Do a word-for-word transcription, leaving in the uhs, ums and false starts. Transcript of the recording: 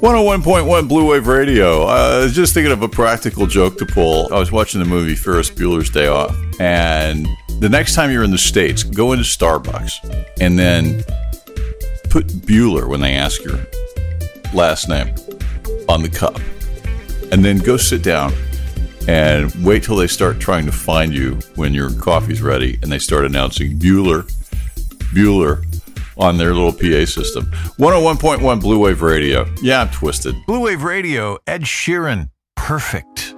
one oh one point one Blue Wave Radio. Uh, I was just thinking of a practical joke to pull. I was watching the movie Ferris Bueller's Day Off, and the next time you're in the States, go into Starbucks and then put Bueller when they ask your last name on the cup, and then go sit down and wait till they start trying to find you when your coffee's ready, and they start announcing Bueller, Bueller on their little P A system. one oh one point one Blue Wave Radio. Yeah, I'm twisted. Blue Wave Radio, Ed Sheeran, Perfect.